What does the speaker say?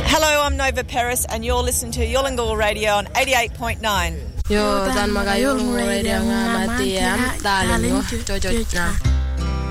Hello, I'm Nova Paris, and you're listening to Yolngu Radio on 88.9. Yo, dan maga Yolngu Radio nga mati am talin yo, jojo na.